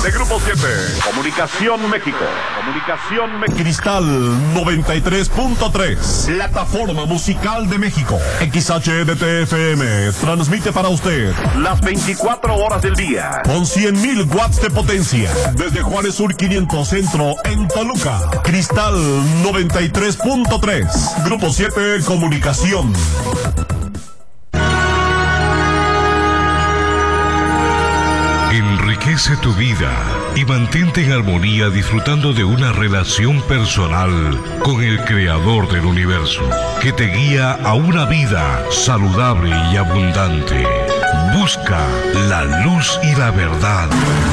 de Grupo 7. Comunicación México. Cristal 93.3. Plataforma Musical de México. XHDTFM transmite para usted las 24 horas del día. Con 100.000 watts de potencia. Desde Juárez Sur 500 Centro en Toluca. Cristal 93.3. Grupo 7 Comunicación. Enriquece tu vida y mantente en armonía disfrutando de una relación personal con el Creador del Universo, que te guía a una vida saludable y abundante. Busca la luz y la verdad.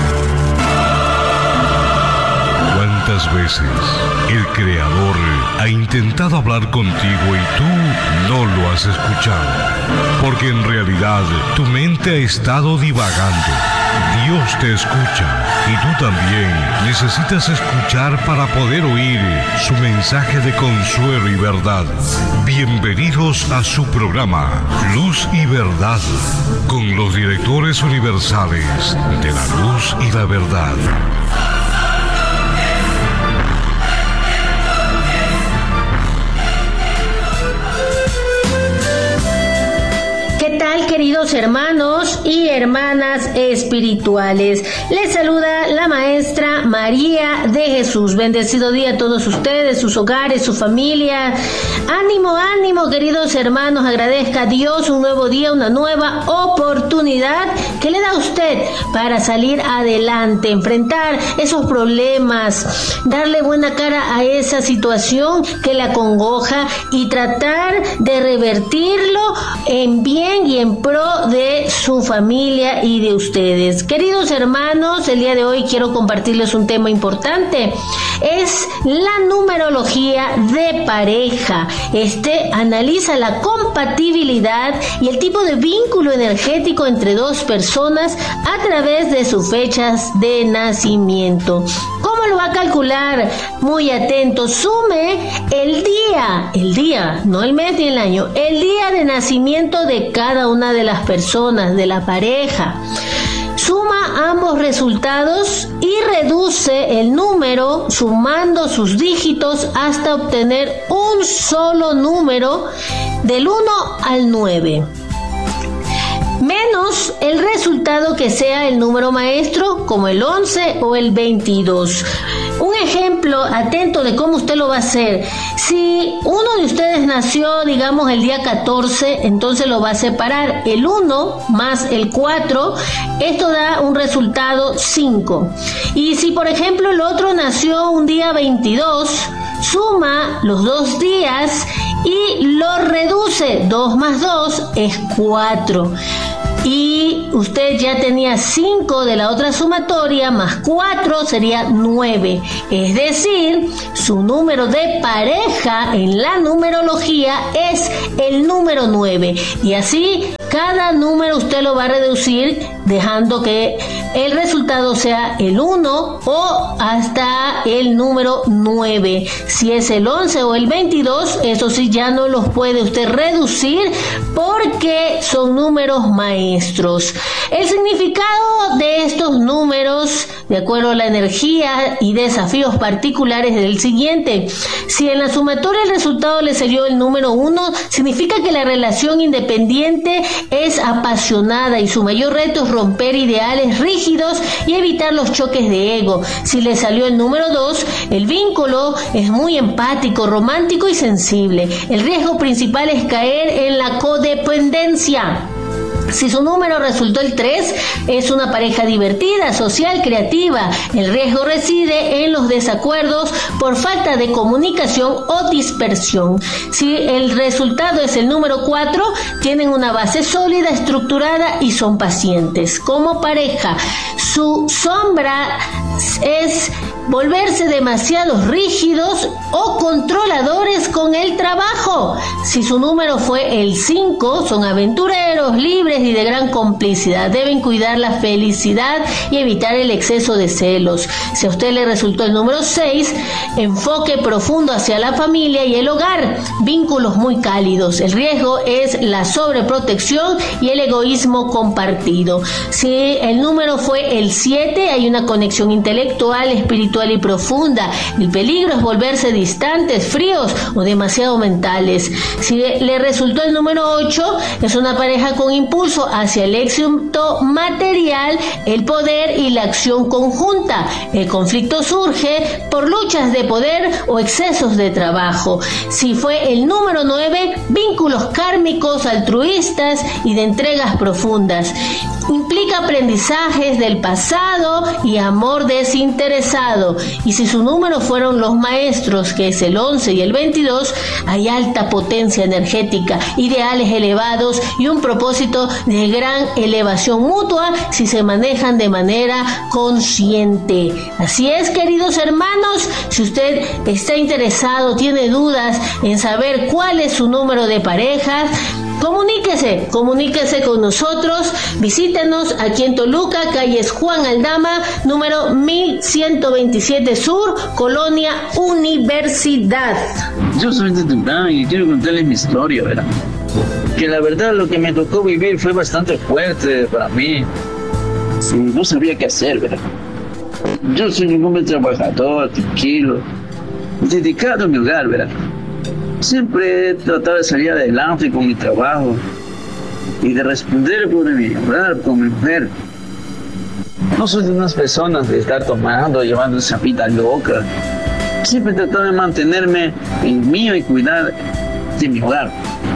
¿Cuántas veces el Creador ha intentado hablar contigo y tú no lo has escuchado? Porque en realidad tu mente ha estado divagando. Dios te escucha y tú también necesitas escuchar para poder oír su mensaje de consuelo y verdad. Bienvenidos a su programa Luz y Verdad, con los directores universales de la luz y la verdad. Queridos hermanos y hermanas espirituales, les saluda la maestra María de Jesús. Bendecido día a todos ustedes, sus hogares, su familia. Ánimo, ánimo, queridos hermanos. Agradezca a Dios un nuevo día, una nueva oportunidad que le da a usted para salir adelante, enfrentar esos problemas, darle buena cara a esa situación que la acongoja y tratar de revertirlo en bien y en pro de su familia y de ustedes. Queridos hermanos, el día de hoy quiero compartirles un tema importante. Es la numerología de pareja. Analiza la compatibilidad y el tipo de vínculo energético entre dos personas a través de sus fechas de nacimiento. ¿Cómo lo va a calcular? Muy atento. Sume el día, no el mes ni el año, el día de nacimiento de cada una de las personas, de la pareja. Suma ambos resultados y reduce el número sumando sus dígitos hasta obtener un solo número del 1 al 9. Menos el resultado que sea el número maestro, como el 11 o el 22. Un ejemplo atento de cómo usted lo va a hacer. Si uno de ustedes nació, digamos, el día 14, entonces lo va a separar el 1 más el 4. Esto da un resultado 5. Y si, por ejemplo, el otro nació un día 22, suma los 2 días y lo reduce. 2 más 2 es 4. Y usted ya tenía 5 de la otra sumatoria, más 4 sería 9. Es decir, su número de pareja en la numerología es el número 9. Y así, cada número usted lo va a reducir dejando que el resultado sea el 1 o hasta el número 9. Si es el 11 o el 22, eso sí ya no los puede usted reducir porque son números maestros. El significado de estos números, de acuerdo a la energía y desafíos particulares, es el siguiente. Si en la sumatoria el resultado le salió el número 1, significa que la relación independiente es apasionada y su mayor reto es romper ideales rígidos y evitar los choques de ego. Si le salió el número 2, el vínculo es muy empático, romántico y sensible. El riesgo principal es caer en la codependencia. Si su número resultó el 3, es una pareja divertida, social, creativa. El riesgo reside en los desacuerdos por falta de comunicación o dispersión. Si el resultado es el número 4, tienen una base sólida, estructurada y son pacientes. Como pareja, su sombra es volverse demasiado rígidos o controladores con el trabajo. Si su número fue el 5, son aventureros, libres y de gran complicidad. Deben cuidar la felicidad y evitar el exceso de celos. Si a usted le resultó el número 6, enfoque profundo hacia la familia y el hogar, vínculos muy cálidos. El riesgo es la sobreprotección y el egoísmo compartido. Si el número fue el 7, hay una conexión intelectual, espiritual y profunda. El peligro es volverse distantes, fríos o demasiado mentales. Si le resultó el número 8, es una pareja con impulso hacia el éxito material, el poder y la acción conjunta. El conflicto surge por luchas de poder o excesos de trabajo. Si fue el número 9, vínculos kármicos, altruistas y de entregas profundas. Implica aprendizajes del pasado y amor desinteresado. Y si su número fueron los maestros, que es el 11 y el 22, hay alta potencia energética, ideales elevados y un propósito de gran elevación mutua si se manejan de manera consciente. Así es, queridos hermanos, si usted está interesado, tiene dudas en saber cuál es su número de parejas, comuníquese con nosotros, visítenos aquí en Toluca, calles Juan Aldama, número 1127 Sur, Colonia Universidad. Yo soy de Tucán y quiero contarles mi historia, ¿verdad? Que la verdad lo que me tocó vivir fue bastante fuerte para mí. No sabía qué hacer, ¿verdad? Yo soy un hombre trabajador, tranquilo, dedicado a mi hogar, ¿verdad? Siempre he tratado de salir adelante con mi trabajo y de responder por mi hogar, con mi mujer. No soy de unas personas de estar tomando, llevando esa vida loca. Siempre he tratado de mantenerme en mío y cuidar de mi hogar.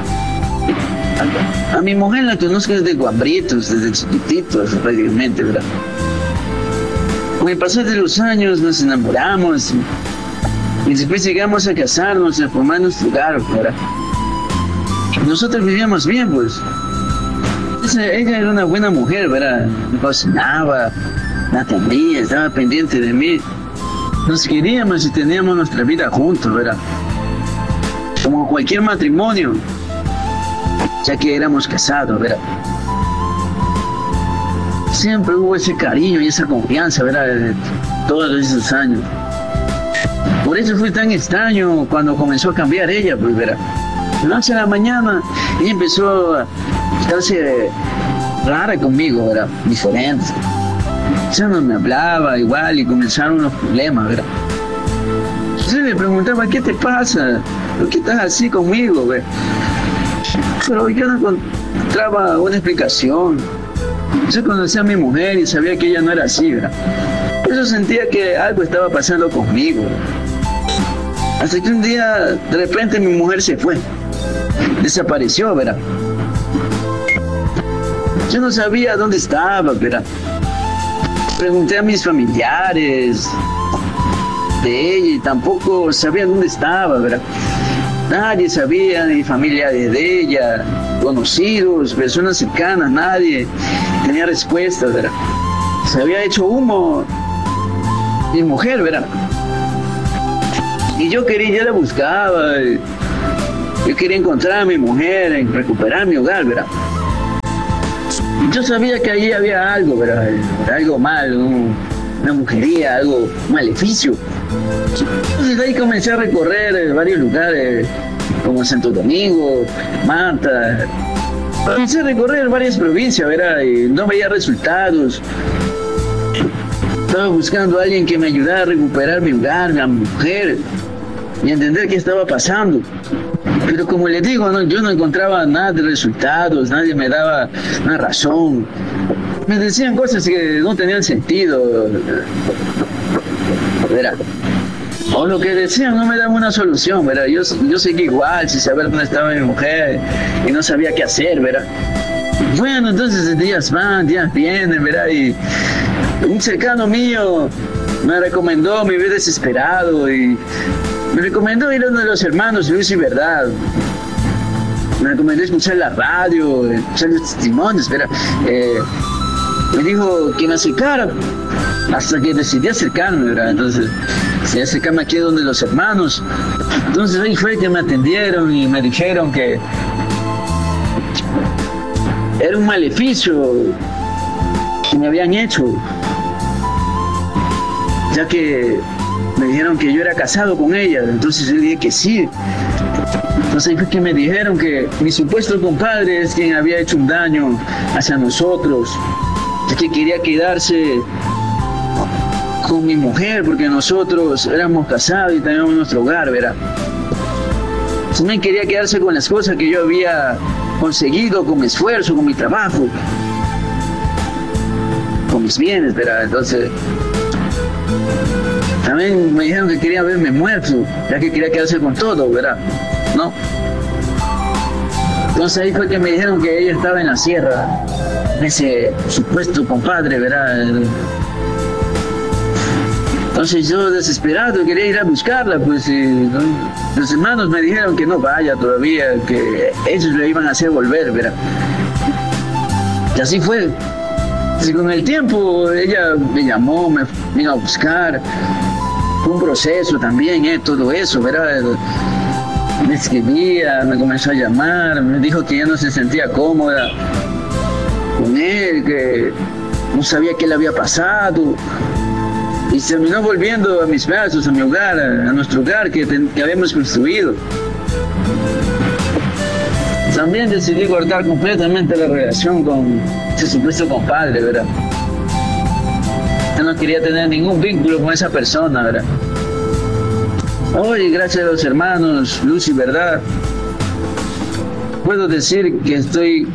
A mi mujer la conozco desde guambritos, desde chiquititos prácticamente, ¿verdad? Con el pasar de los años nos enamoramos y después llegamos a casarnos, a formar nuestro hogar, ¿verdad? Nosotros vivíamos bien, pues. Ella era una buena mujer, ¿verdad? Me cocinaba, me atendía, estaba pendiente de mí. Nos queríamos y teníamos nuestra vida juntos, ¿verdad? Como cualquier matrimonio, ya que éramos casados, ¿verdad? Siempre hubo ese cariño y esa confianza, ¿verdad? De todos esos años. Por eso fue tan extraño cuando comenzó a cambiar ella, pues, ¿verdad? De la noche a la mañana, ella empezó a estarse rara conmigo, ¿verdad? Diferente. Ya no me hablaba igual y comenzaron los problemas, ¿verdad? Yo le preguntaba, ¿qué te pasa? ¿Por qué estás así conmigo, ¿verdad? Pero yo no encontraba una explicación. Yo conocía a mi mujer y sabía que ella no era así, ¿verdad? Por eso sentía que algo estaba pasando conmigo, ¿verdad? Hasta que un día, de repente, mi mujer se fue. Desapareció, ¿verdad? Yo no sabía dónde estaba, ¿verdad? Pregunté a mis familiares de ella y tampoco sabía dónde estaba, ¿verdad? Nadie sabía, ni familia de ella, conocidos, personas cercanas, nadie tenía respuesta, ¿verdad? Se había hecho humo mi mujer, ¿verdad? Y yo la buscaba, yo quería encontrar a mi mujer, recuperar mi hogar, ¿verdad? Yo sabía que allí había algo, ¿verdad? Algo mal, una brujería, algo, un maleficio. Entonces de ahí comencé a recorrer varios lugares, como Santo Domingo, Manta. Comencé a recorrer varias provincias, ¿verdad? Y no veía resultados. Estaba buscando a alguien que me ayudara a recuperar mi hogar, a mi mujer, y entender qué estaba pasando. Pero como les digo, yo no encontraba nada de resultados, nadie me daba una razón. Me decían cosas que no tenían sentido. ¿Verdad? O lo que decían no me daba una solución, ¿verdad? Yo seguí igual, sin saber dónde estaba mi mujer, y no sabía qué hacer, ¿verdad? Bueno, entonces días van, días vienen, ¿verdad? Y un cercano mío me recomendó, me vi desesperado y me recomendó ir a uno de los hermanos Luis y Verdad. Me recomendó escuchar la radio, escuchar los testimonios, ¿verdad? me dijo que me acercara, hasta que decidí acercarme, ¿verdad? Entonces, decidí acercarme aquí donde los hermanos. Entonces ahí fue que me atendieron y me dijeron que era un maleficio que me habían hecho, ya que me dijeron que yo era casado con ella. Entonces yo dije que sí. Entonces ahí fue que me dijeron que mi supuesto compadre es quien había hecho un daño hacia nosotros, ya que quería quedarse con mi mujer porque nosotros éramos casados y teníamos nuestro hogar, ¿verdad? También quería quedarse con las cosas que yo había conseguido con mi esfuerzo, con mi trabajo, con mis bienes, ¿verdad? Entonces también me dijeron que quería verme muerto, ya que quería quedarse con todo, ¿verdad? ¿No? Entonces ahí fue que me dijeron que ella estaba en la sierra, ese supuesto compadre, ¿verdad? Entonces yo desesperado quería ir a buscarla, pues ¿no? Los hermanos me dijeron que no vaya todavía, que ellos le iban a hacer volver, ¿verdad? Y así fue. Y con el tiempo ella me llamó, me vino a buscar. Fue un proceso también, todo eso, ¿verdad? Me escribía, me comenzó a llamar, me dijo que ya no se sentía cómoda con él, que no sabía qué le había pasado. Y se terminó volviendo a mis brazos, a mi hogar, a nuestro hogar que habíamos construido. También decidí cortar completamente la relación con ese supuesto compadre, ¿verdad? Yo no quería tener ningún vínculo con esa persona, ¿verdad? Hoy, gracias a los hermanos Luz y Verdad, puedo decir que estoy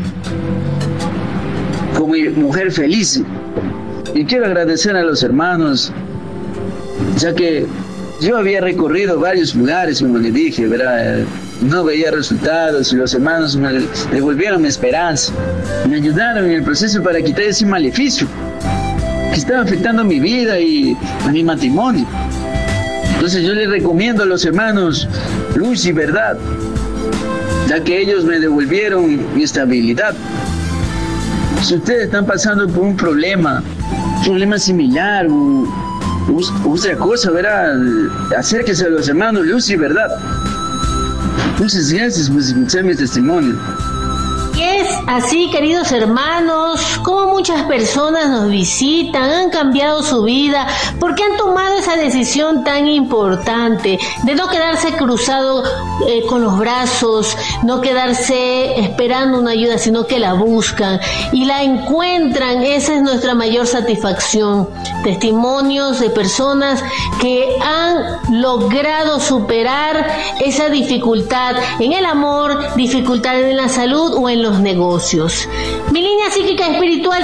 con mi mujer feliz. Y quiero agradecer a los hermanos, ya que yo había recorrido varios lugares, como les dije, ¿verdad? No veía resultados y los hermanos me devolvieron mi esperanza. Me ayudaron en el proceso para quitar ese maleficio que estaba afectando mi vida y a mi matrimonio. Entonces yo les recomiendo a los hermanos Luz y Verdad, ya que ellos me devolvieron mi estabilidad. Si ustedes están pasando por un problema similar o otra cosa, ¿verdad? Acérquese a los hermanos Luz y Verdad. Muchas gracias por escuchar mi testimonio. Y es así, queridos hermanos, como muchas personas nos visitan, han cambiado su vida, porque han tomado esa decisión tan importante de no quedarse cruzado con los brazos, no quedarse esperando una ayuda, sino que la buscan y la encuentran. Esa es nuestra mayor satisfacción. Testimonios de personas que han logrado superar esa dificultad en el amor, dificultad en la salud o en los negocios. Mi línea psíquica espiritual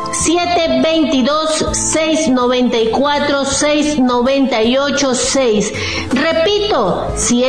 722-694-698-6. Repito,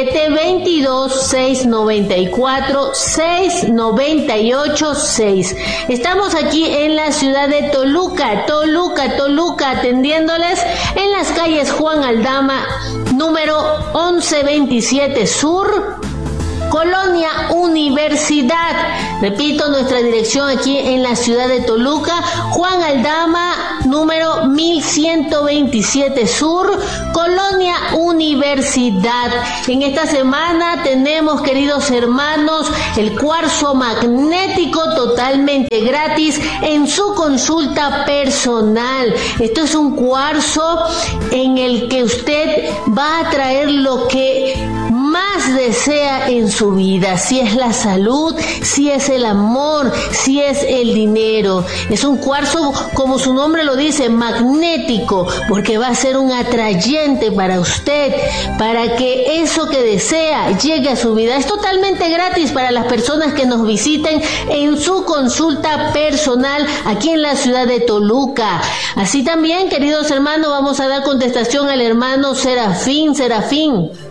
722-694-698-6. Estamos aquí en la ciudad de Toluca, atendiéndoles en las calles Juan Aldama, número 1127 Sur, Colonia Universidad. Repito, nuestra dirección aquí en la ciudad de Toluca, Juan Aldama, número 1127 Sur, Colonia Universidad. En esta semana tenemos, queridos hermanos, el cuarzo magnético totalmente gratis en su consulta personal. Esto es un cuarzo en el que usted va a traer lo que más desea en su vida, si es la salud, si es el amor, si es el dinero. Es un cuarzo, como su nombre lo dice, magnético, porque va a ser un atrayente para usted, para que eso que desea llegue a su vida. Es totalmente gratis para las personas que nos visiten en su consulta personal aquí en la ciudad de Toluca. Así también, queridos hermanos, vamos a dar contestación al hermano Serafín.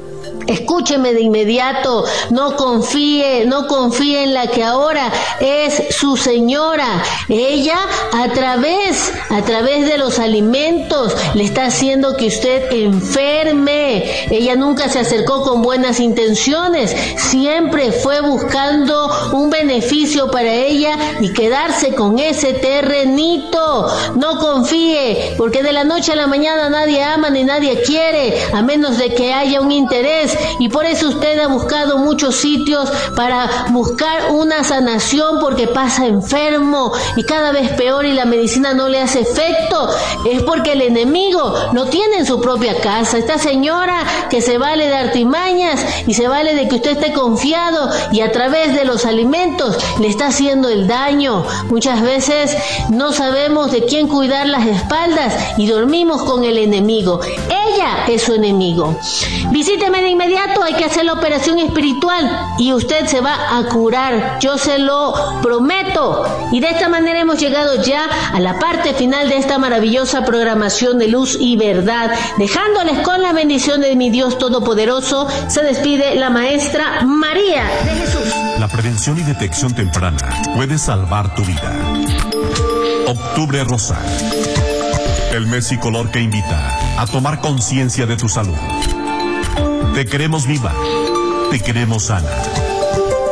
Escúcheme de inmediato, no confíe en la que ahora es su señora. Ella a través de los alimentos le está haciendo que usted enferme. Ella nunca se acercó con buenas intenciones, siempre fue buscando un beneficio para ella y quedarse con ese terrenito. No confíe, porque de la noche a la mañana nadie ama ni nadie quiere, a menos de que haya un interés. Y por eso usted ha buscado muchos sitios para buscar una sanación, porque pasa enfermo y cada vez peor y la medicina no le hace efecto. Es porque el enemigo lo tiene en su propia casa. Esta señora que se vale de artimañas y se vale de que usted esté confiado y a través de los alimentos le está haciendo el daño. Muchas veces no sabemos de quién cuidar las espaldas y dormimos con el enemigo. Ella es su enemigo. Visíteme de inmediato, hay que hacer la operación espiritual y usted se va a curar, yo se lo prometo. Y de esta manera hemos llegado ya a la parte final de esta maravillosa programación de Luz y Verdad, dejándoles con la bendición de mi Dios Todopoderoso. Se despide la maestra María de Jesús. La prevención y detección temprana puede salvar tu vida. Octubre Rosa, el mes y color que invita a tomar conciencia de tu salud. Te queremos viva, te queremos sana.